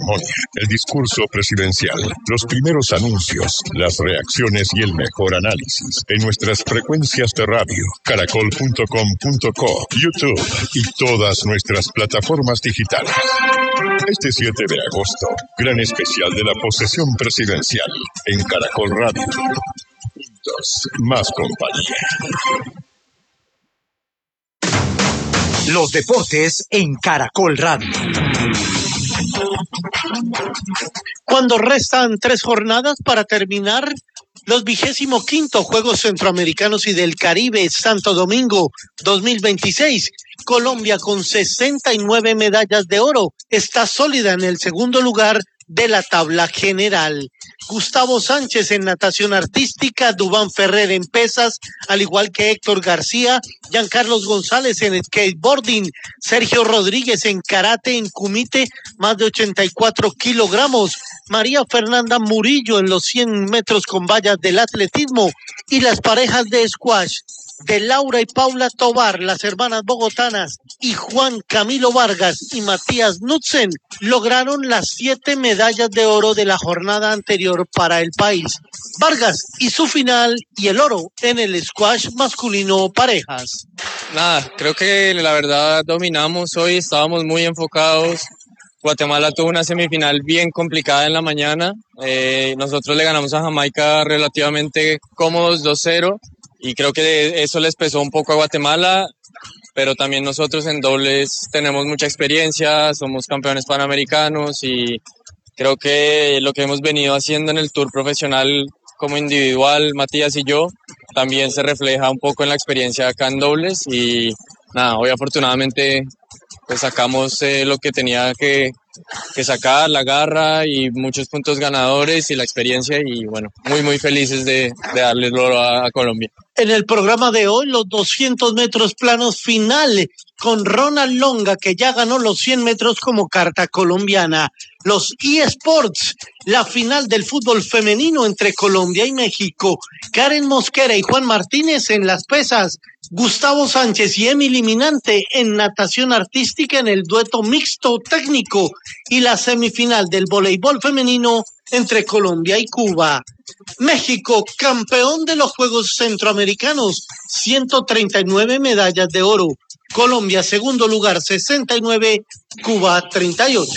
ceremonia, el discurso presidencial, los primeros anuncios, las reacciones y el mejor análisis en nuestras frecuencias de radio, caracol.com.co, YouTube y todas nuestras plataformas digitales. Este 7 de agosto, gran especial de la posesión presidencial en Caracol Radio. Juntos, más compañía. Los deportes en Caracol Radio. Cuando restan 3 jornadas para terminar los 25º Juegos Centroamericanos y del Caribe Santo Domingo 2026, Colombia con 69 medallas de oro está sólida en el segundo lugar de la tabla general. Gustavo Sánchez en natación artística, Dubán Ferrer en pesas, al igual que Héctor García, Giancarlos González en skateboarding, Sergio Rodríguez en karate, en kumite, más de 84 kilogramos, María Fernanda Murillo en los 100 metros con vallas del atletismo, y las parejas de squash de Laura y Paula Tobar, las hermanas bogotanas, y Juan Camilo Vargas y Matías Knudsen lograron las 7 medallas de oro de la jornada anterior para el país. Vargas y su final y el oro en el squash masculino parejas. Creo que la verdad dominamos hoy, estábamos muy enfocados. Guatemala tuvo una semifinal bien complicada en la mañana. Nosotros le ganamos a Jamaica relativamente cómodos 2-0. Y creo que eso les pesó un poco a Guatemala, pero también nosotros en dobles tenemos mucha experiencia, somos campeones panamericanos y creo que lo que hemos venido haciendo en el tour profesional como individual, Matías y yo, también se refleja un poco en la experiencia acá en dobles y hoy afortunadamente pues sacamos lo que tenía que sacar, la garra y muchos puntos ganadores y la experiencia y bueno, muy felices de darle el oro a Colombia. En el programa de hoy, los 200 metros planos final con Ronald Longa, que ya ganó los 100 metros como carta colombiana. Los eSports, la final del fútbol femenino entre Colombia y México. Karen Mosquera y Juan Martínez en las pesas. Gustavo Sánchez y Emily Minante en natación artística en el dueto mixto técnico. Y la semifinal del voleibol femenino entre Colombia y Cuba. México, campeón de los Juegos Centroamericanos, 139 medallas de oro. Colombia, segundo lugar, 69, Cuba, 38.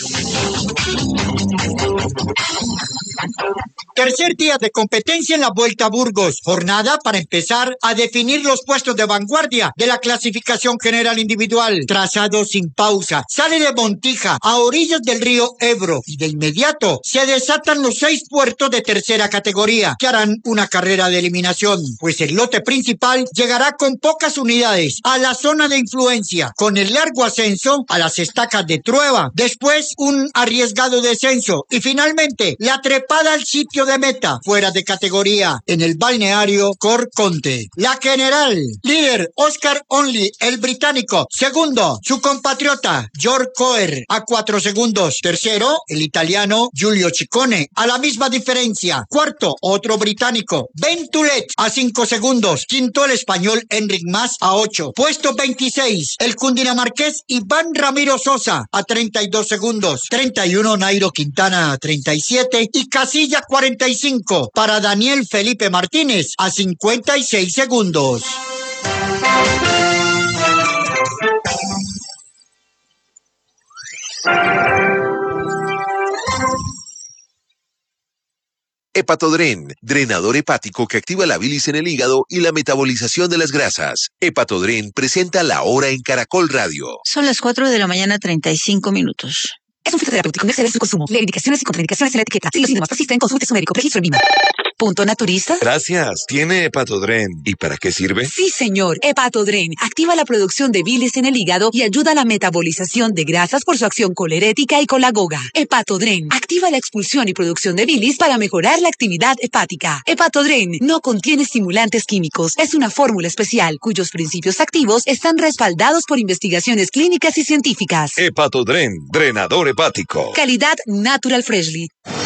Tercer día de competencia en la Vuelta a Burgos. Jornada para empezar a definir los puestos de vanguardia de la clasificación general individual. Trazado sin pausa. Sale de Montija a orillas del río Ebro y de inmediato se desatan los 6 puertos de tercera categoría que harán una carrera de eliminación. Pues el lote principal llegará con pocas unidades a la zona de influencia con el largo ascenso a las estacas de Trueba. Después un arriesgado descenso y finalmente la trepada al sitio de meta fuera de categoría en el balneario Corconte. La general, líder Oscar Only, el británico. Segundo, su compatriota George Coer a 4 segundos. Tercero, el italiano Giulio Ciccone a la misma diferencia. Cuarto, otro británico Ben Toulet a 5 segundos. Quinto, el español Enric Mas a 8. Puesto 26, el cundinamarqués Iván Ramiro Sosa a 32 segundos. 31, Nairo Quintana a 37 y casilla 45 para Daniel Felipe Martínez a 56 segundos. Hepatodren, drenador hepático que activa la bilis en el hígado y la metabolización de las grasas. Hepatodren presenta La Hora en Caracol Radio. Son las 4 de la mañana, 35 minutos. Es un fitoterapéutico, no excede su consumo. Lee indicaciones y contraindicaciones en la etiqueta. Si los síntomas persisten, consulte a su médico. Registro en VIMA. ¿Punto naturista? Gracias. Tiene Hepatodren. ¿Y para qué sirve? Sí, señor. Hepatodren activa la producción de bilis en el hígado y ayuda a la metabolización de grasas por su acción colerética y colagoga. Hepatodren activa la expulsión y producción de bilis para mejorar la actividad hepática. Hepatodren no contiene estimulantes químicos. Es una fórmula especial cuyos principios activos están respaldados por investigaciones clínicas y científicas. Hepatodren, drenador hepático. Calidad Natural Freshly.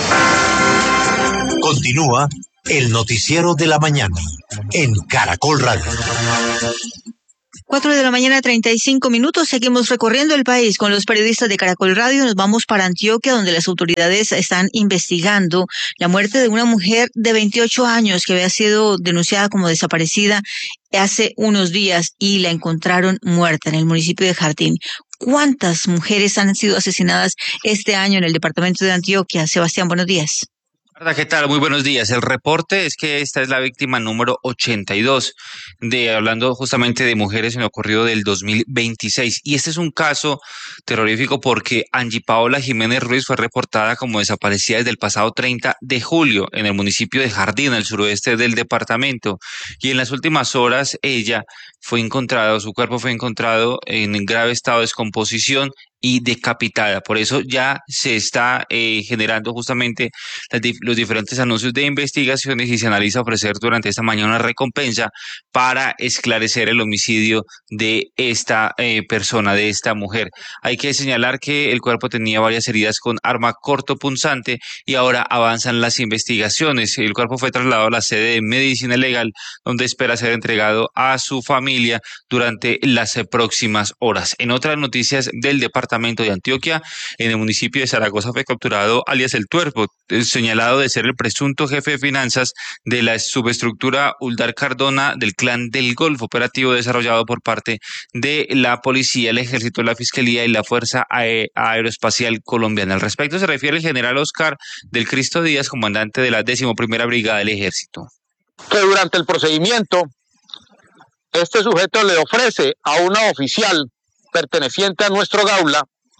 Continúa el noticiero de la mañana en Caracol Radio. 4 de la mañana, 35 minutos. Seguimos recorriendo el país con los periodistas de Caracol Radio. Nos vamos para Antioquia, donde las autoridades están investigando la muerte de una mujer de 28 años que había sido denunciada como desaparecida hace unos días y la encontraron muerta en el municipio de Jardín. ¿Cuántas mujeres han sido asesinadas este año en el departamento de Antioquia? Sebastián, buenos días. ¿Qué tal? Muy buenos días. El reporte es que esta es la víctima número 82, hablando justamente de mujeres en lo ocurrido del 2026. Y este es un caso terrorífico porque Angie Paola Jiménez Ruiz fue reportada como desaparecida desde el pasado 30 de julio en el municipio de Jardín, al suroeste del departamento. Y en las últimas horas su cuerpo fue encontrado en grave estado de descomposición y decapitada. Por eso ya se está generando justamente los diferentes anuncios de investigaciones y se analiza ofrecer durante esta mañana una recompensa para esclarecer el homicidio de esta persona, de esta mujer. Hay que señalar que el cuerpo tenía varias heridas con arma cortopunzante y ahora avanzan las investigaciones. El cuerpo fue trasladado a la sede de Medicina Legal, donde espera ser entregado a su familia durante las próximas horas. En otras noticias del departamento de Antioquia, en el municipio de Zaragoza fue capturado alias El Tuerpo, señalado de ser el presunto jefe de finanzas de la subestructura Uldar Cardona del Clan del Golfo, operativo desarrollado por parte de la policía, el ejército, la fiscalía y la Fuerza Aeroespacial Colombiana. Al respecto se refiere el general Oscar del Cristo Díaz, comandante de la 11ª Brigada del Ejército. Que durante el procedimiento, este sujeto le ofrece a una oficial perteneciente a nuestro Gaula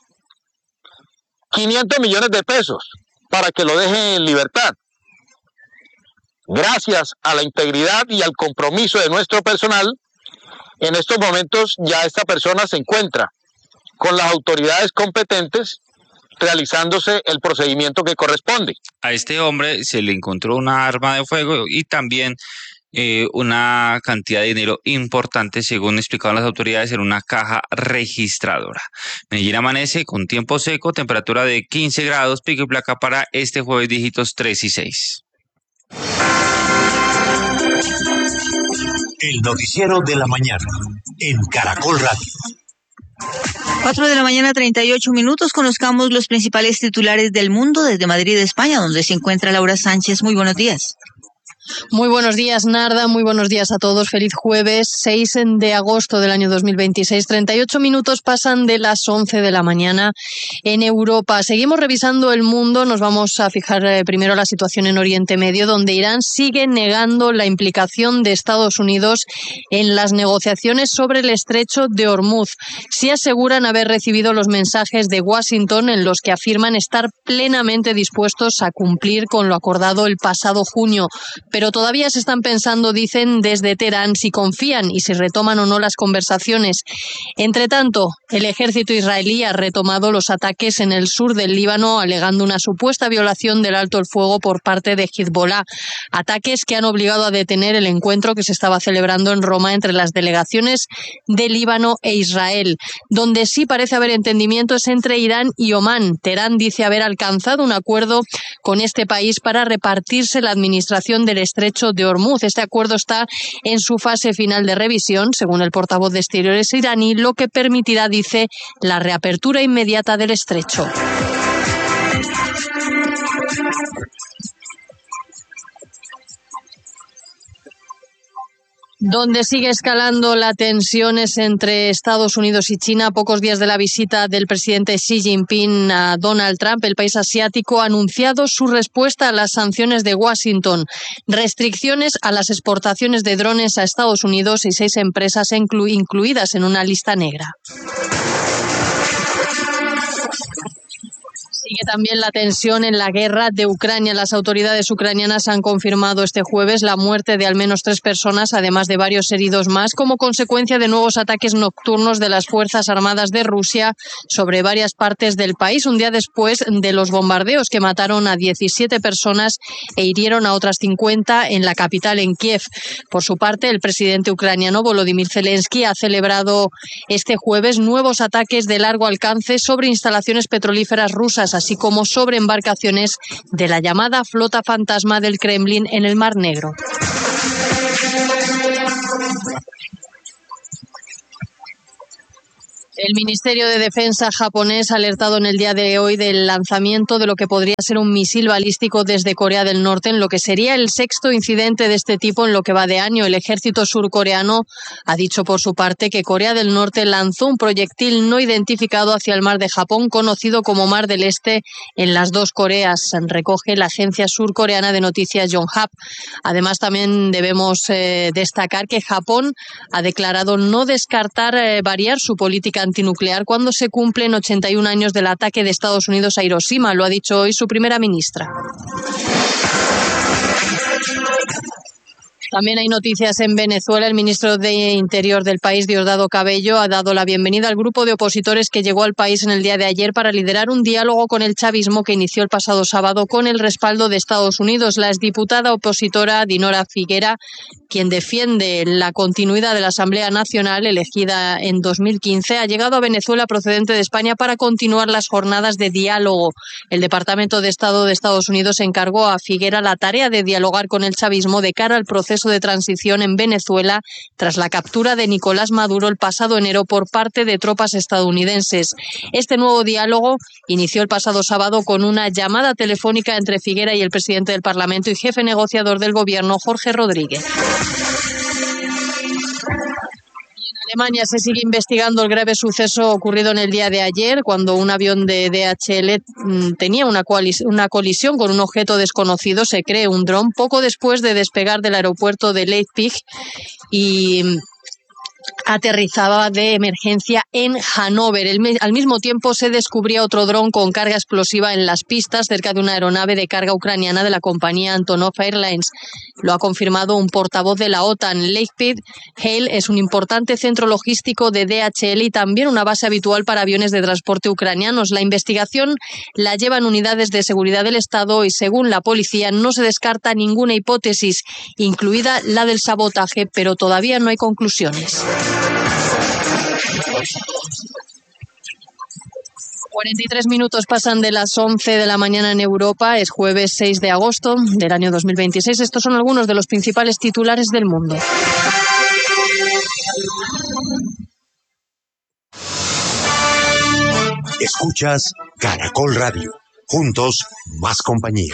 500 millones de pesos para que lo deje en libertad. Gracias a la integridad y al compromiso de nuestro personal, en estos momentos ya esta persona se encuentra con las autoridades competentes realizándose el procedimiento que corresponde. A este hombre se le encontró una arma de fuego y también una cantidad de dinero importante, según explicaron las autoridades, en una caja registradora. Medellín amanece con tiempo seco, temperatura de 15 grados, pico y placa para este jueves, dígitos 3 y 6. El noticiero de la mañana en Caracol Radio. 4 de la mañana, 38 minutos. Conozcamos los principales titulares del mundo desde Madrid, España, donde se encuentra Laura Sánchez. Muy buenos días. Muy buenos días, Narda. Muy buenos días a todos. Feliz jueves 6 de agosto del año 2026. 38 minutos pasan de las 11 de la mañana en Europa. Seguimos revisando el mundo. Nos vamos a fijar primero la situación en Oriente Medio, donde Irán sigue negando la implicación de Estados Unidos en las negociaciones sobre el estrecho de Hormuz. Sí aseguran haber recibido los mensajes de Washington en los que afirman estar plenamente dispuestos a cumplir con lo acordado el pasado junio. Pero todavía se están pensando, dicen desde Teherán, si confían y si retoman o no las conversaciones. Entre tanto, el ejército israelí ha retomado los ataques en el sur del Líbano, alegando una supuesta violación del alto el fuego por parte de Hezbollah. Ataques que han obligado a detener el encuentro que se estaba celebrando en Roma entre las delegaciones de Líbano e Israel. Donde sí parece haber entendimiento es entre Irán y Omán. Teherán dice haber alcanzado un acuerdo con este país para repartirse la administración del estrecho de Hormuz. Este acuerdo está en su fase final de revisión, según el portavoz de Exteriores iraní, lo que permitirá, dice, la reapertura inmediata del estrecho. Donde sigue escalando la tensión es entre Estados Unidos y China. A pocos días de la visita del presidente Xi Jinping a Donald Trump, el país asiático ha anunciado su respuesta a las sanciones de Washington. Restricciones a las exportaciones de drones a Estados Unidos y 6 empresas incluidas en una lista negra. Sigue también la tensión en la guerra de Ucrania. Las autoridades ucranianas han confirmado este jueves la muerte de al menos 3 personas, además de varios heridos más, como consecuencia de nuevos ataques nocturnos de las Fuerzas Armadas de Rusia sobre varias partes del país, un día después de los bombardeos que mataron a 17 personas e hirieron a otras 50 en la capital, en Kiev. Por su parte, el presidente ucraniano Volodymyr Zelensky ha celebrado este jueves nuevos ataques de largo alcance sobre instalaciones petrolíferas rusas, así como sobre embarcaciones de la llamada flota fantasma del Kremlin en el Mar Negro. El Ministerio de Defensa japonés ha alertado en el día de hoy del lanzamiento de lo que podría ser un misil balístico desde Corea del Norte, en lo que sería el sexto incidente de este tipo en lo que va de año. El ejército surcoreano ha dicho por su parte que Corea del Norte lanzó un proyectil no identificado hacia el mar de Japón, conocido como Mar del Este, en las dos Coreas, recoge la agencia surcoreana de noticias Yonhap. Además, también debemos destacar que Japón ha declarado no descartar variar su política antinuclear cuando se cumplen 81 años del ataque de Estados Unidos a Hiroshima. Lo ha dicho hoy su primera ministra. También hay noticias en Venezuela. El ministro de Interior del país, Diosdado Cabello, ha dado la bienvenida al grupo de opositores que llegó al país en el día de ayer para liderar un diálogo con el chavismo que inició el pasado sábado con el respaldo de Estados Unidos. La exdiputada opositora Dinora Figuera, quien defiende la continuidad de la Asamblea Nacional elegida en 2015, ha llegado a Venezuela procedente de España para continuar las jornadas de diálogo. El Departamento de Estado de Estados Unidos encargó a Figuera la tarea de dialogar con el chavismo de cara al proceso de transición en Venezuela tras la captura de Nicolás Maduro el pasado enero por parte de tropas estadounidenses. Este nuevo diálogo inició el pasado sábado con una llamada telefónica entre Figuera y el presidente del Parlamento y jefe negociador del gobierno, Jorge Rodríguez. En Alemania se sigue investigando el grave suceso ocurrido en el día de ayer, cuando un avión de DHL tenía una colisión con un objeto desconocido, se cree un dron, poco después de despegar del aeropuerto de Leipzig y aterrizaba de emergencia en Hannover. Al mismo tiempo se descubría otro dron con carga explosiva en las pistas cerca de una aeronave de carga ucraniana de la compañía Antonov Airlines. Lo ha confirmado un portavoz de la OTAN. Leipzig Halle es un importante centro logístico de DHL y también una base habitual para aviones de transporte ucranianos. La investigación la llevan unidades de seguridad del Estado y, según la policía, no se descarta ninguna hipótesis, incluida la del sabotaje, pero todavía no hay conclusiones. 43 minutos pasan de las 11 de la mañana en Europa. Es jueves 6 de agosto del año 2026. Estos son algunos de los principales titulares del mundo. Escuchas Caracol Radio. Juntos, más compañía.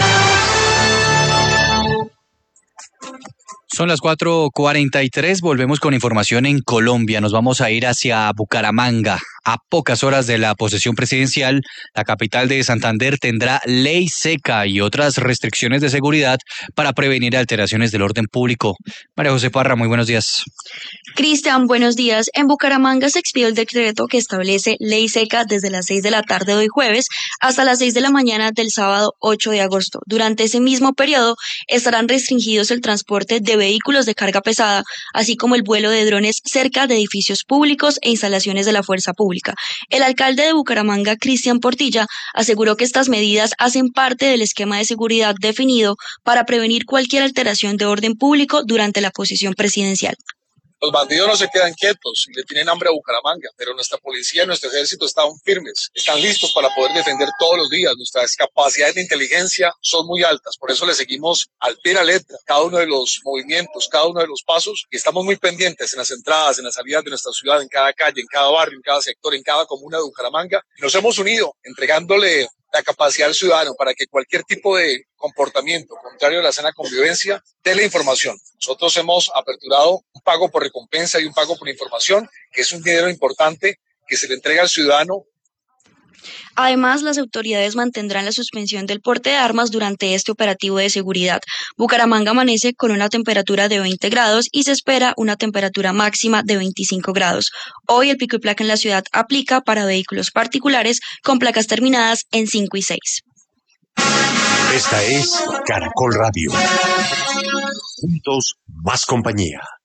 Son las 4:43, volvemos con información en Colombia. Nos vamos a ir hacia Bucaramanga. A pocas horas de la posesión presidencial, la capital de Santander tendrá ley seca y otras restricciones de seguridad para prevenir alteraciones del orden público. María José Parra, muy buenos días. Cristian, buenos días. En Bucaramanga se expidió el decreto que establece ley seca desde las 6 de la tarde de hoy jueves hasta las 6 de la mañana del sábado 8 de agosto. Durante ese mismo periodo estarán restringidos el transporte de vehículos de carga pesada, así como el vuelo de drones cerca de edificios públicos e instalaciones de la fuerza pública. El alcalde de Bucaramanga, Cristian Portilla, aseguró que estas medidas hacen parte del esquema de seguridad definido para prevenir cualquier alteración de orden público durante la posesión presidencial. Los bandidos no se quedan quietos y le tienen hambre a Bucaramanga, pero nuestra policía y nuestro ejército están firmes, están listos para poder defender todos los días. Nuestras capacidades de inteligencia son muy altas, por eso le seguimos al pie de la letra cada uno de los movimientos, cada uno de los pasos, y estamos muy pendientes en las entradas, en las salidas de nuestra ciudad, en cada calle, en cada barrio, en cada sector, en cada comuna de Bucaramanga. Nos hemos unido entregándole la capacidad al ciudadano para que cualquier tipo de comportamiento contrario a la sana convivencia dé la información. Nosotros hemos aperturado un pago por recompensa y un pago por información, que es un dinero importante que se le entrega al ciudadano. Además, las autoridades mantendrán la suspensión del porte de armas durante este operativo de seguridad. Bucaramanga amanece con una temperatura de 20 grados y se espera una temperatura máxima de 25 grados. Hoy el pico y placa en la ciudad aplica para vehículos particulares con placas terminadas en 5 y 6. Esta es Caracol Radio. Juntos, más compañía.